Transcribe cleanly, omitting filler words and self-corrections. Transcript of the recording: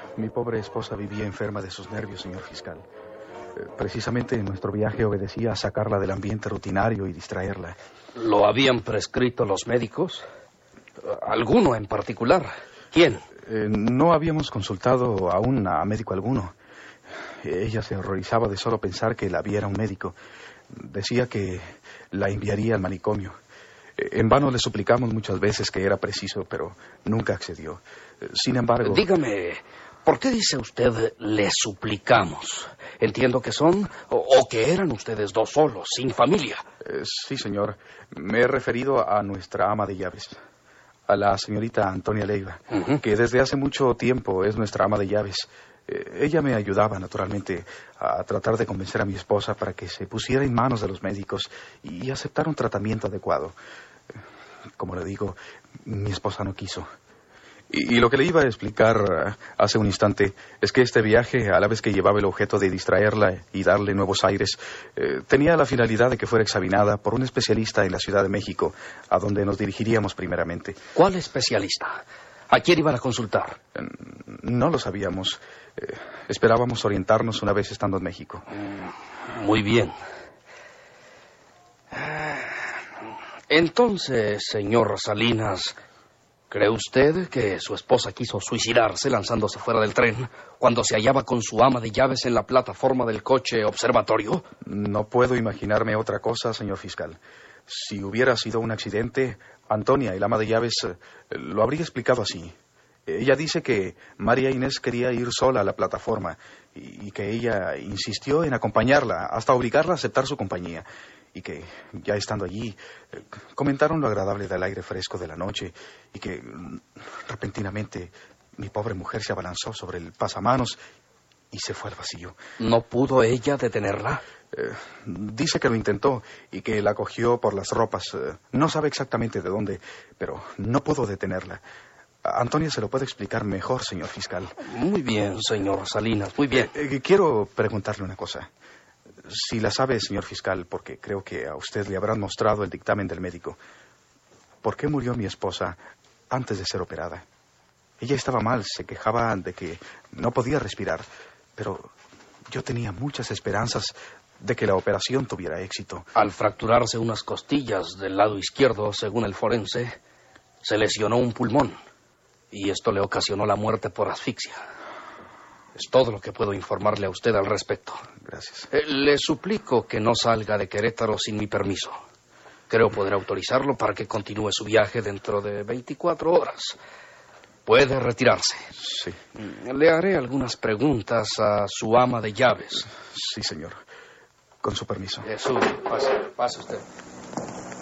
Mi pobre esposa vivía enferma de sus nervios, señor fiscal. Precisamente nuestro viaje obedecía a sacarla del ambiente rutinario y distraerla. ¿Lo habían prescrito los médicos? ¿Alguno en particular? ¿Quién? No habíamos consultado aún a médico alguno. Ella se horrorizaba de solo pensar que la viera un médico. Decía que la enviaría al manicomio. En vano le suplicamos muchas veces que era preciso, pero nunca accedió. Sin embargo... Dígame, ¿por qué dice usted le suplicamos? Entiendo que son o que eran ustedes dos solos, sin familia. Sí, señor. Me he referido a nuestra ama de llaves, a la señorita Antonia Leiva, que desde hace mucho tiempo es nuestra ama de llaves. Ella me ayudaba, naturalmente, a tratar de convencer a mi esposa para que se pusiera en manos de los médicos y aceptara un tratamiento adecuado. Como le digo, mi esposa no quiso. Y lo que le iba a explicar hace un instante es que este viaje, a la vez que llevaba el objeto de distraerla y darle nuevos aires, tenía la finalidad de que fuera examinada por un especialista en la Ciudad de México, a donde nos dirigiríamos primeramente. ¿Cuál especialista? ¿A quién iban a consultar? No lo sabíamos. Esperábamos orientarnos una vez estando en México. Muy bien. Entonces, señor Salinas, ¿cree usted que su esposa quiso suicidarse lanzándose fuera del tren cuando se hallaba con su ama de llaves en la plataforma del coche observatorio? No puedo imaginarme otra cosa, señor fiscal. Si hubiera sido un accidente, Antonia, el ama de llaves, lo habría explicado así. Ella dice que María Inés quería ir sola a la plataforma y que ella insistió en acompañarla hasta obligarla a aceptar su compañía. Y que, ya estando allí, comentaron lo agradable del aire fresco de la noche y que, repentinamente, mi pobre mujer se abalanzó sobre el pasamanos y se fue al vacío. ¿No pudo ella detenerla? Dice que lo intentó y que la cogió por las ropas. No sabe exactamente de dónde, pero no pudo detenerla. Antonia se lo puede explicar mejor, señor fiscal. Muy bien, señor Salinas, muy bien. Quiero preguntarle una cosa. Si la sabe, señor fiscal, porque creo que a usted le habrán mostrado el dictamen del médico. ¿Por qué murió mi esposa antes de ser operada? Ella estaba mal, se quejaba de que no podía respirar, pero yo tenía muchas esperanzas de que la operación tuviera éxito. Al fracturarse unas costillas del lado izquierdo, según el forense, se lesionó un pulmón y esto le ocasionó la muerte por asfixia. Es todo lo que puedo informarle a usted al respecto. Gracias. Le suplico que no salga de Querétaro sin mi permiso. Creo poder autorizarlo para que continúe su viaje dentro de 24 horas. Puede retirarse. Sí. Le haré algunas preguntas a su ama de llaves. Sí, señor. Con su permiso. Pase usted.